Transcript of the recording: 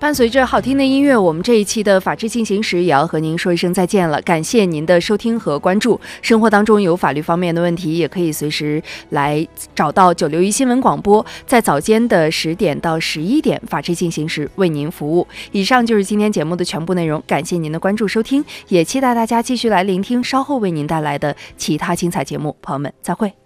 伴随着好听的音乐，我们这一期的法治进行时也要和您说一声再见了。感谢您的收听和关注。生活当中有法律方面的问题，也可以随时来找到961新闻广播，在早间的10点到11点，法治进行时为您服务。以上就是今天节目的全部内容，感谢您的关注收听，也期待大家继续来聆听稍后为您带来的其他精彩节目。朋友们，再会。